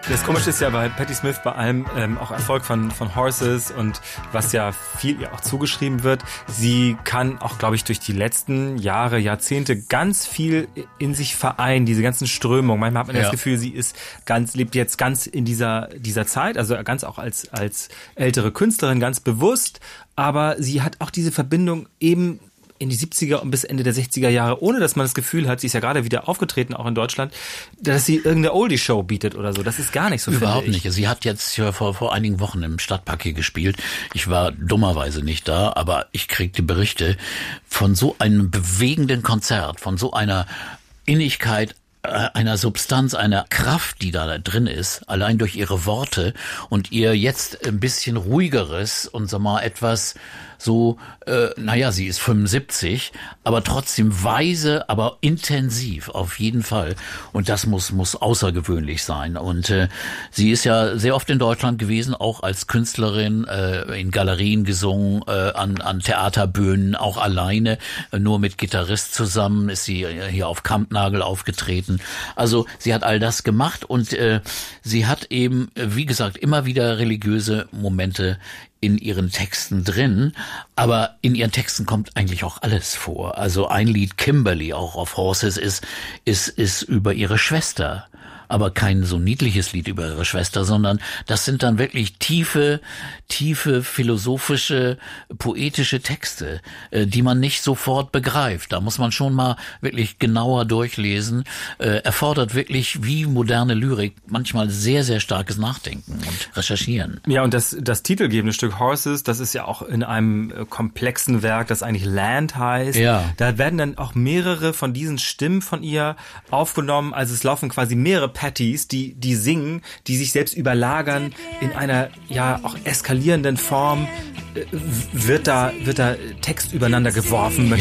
Das Komische ist ja bei Patti Smith bei allem auch Erfolg von Horses und was ja viel ihr auch zugeschrieben wird. Sie kann auch, glaube ich, durch die letzten Jahre, Jahrzehnte ganz viel in sich vereinen, diese ganzen Strömungen. Manchmal hat man das Gefühl, sie lebt jetzt ganz in dieser Zeit, also ganz auch als ältere Künstlerin ganz bewusst, aber sie hat auch diese Verbindung eben in die 70er und bis Ende der 60er Jahre, ohne dass man das Gefühl hat, sie ist ja gerade wieder aufgetreten, auch in Deutschland, dass sie irgendeine Oldie-Show bietet oder so. Das ist gar nicht so. Überhaupt nicht. Sie hat jetzt vor einigen Wochen im Stadtpark hier gespielt. Ich war dummerweise nicht da, aber ich kriegte Berichte von so einem bewegenden Konzert, von so einer Innigkeit, einer Substanz, einer Kraft, die da drin ist, allein durch ihre Worte und ihr jetzt ein bisschen ruhigeres und sag mal etwas so, sie ist 75, aber trotzdem weise, aber intensiv auf jeden Fall. Und das muss außergewöhnlich sein. Und sie ist ja sehr oft in Deutschland gewesen, auch als Künstlerin, in Galerien gesungen, an Theaterbühnen, auch alleine, nur mit Gitarrist zusammen ist sie hier auf Kampnagel aufgetreten. Also sie hat all das gemacht und sie hat eben, wie gesagt, immer wieder religiöse Momente in ihren Texten drin, aber in ihren Texten kommt eigentlich auch alles vor. Also ein Lied, Kimberly, auch auf Horses, ist über ihre Schwester. Aber kein so niedliches Lied über ihre Schwester, sondern das sind dann wirklich tiefe, philosophische, poetische Texte, die man nicht sofort begreift. Da muss man schon mal wirklich genauer durchlesen. Erfordert wirklich wie moderne Lyrik manchmal sehr, sehr starkes Nachdenken und Recherchieren. Ja, und das titelgebende Stück Horses, das ist ja auch in einem komplexen Werk, das eigentlich Land heißt. Ja. Da werden dann auch mehrere von diesen Stimmen von ihr aufgenommen. Also es laufen quasi mehrere Patties, die singen, die sich selbst überlagern in einer ja auch eskalierenden Form. Wird da Text übereinander geworfen,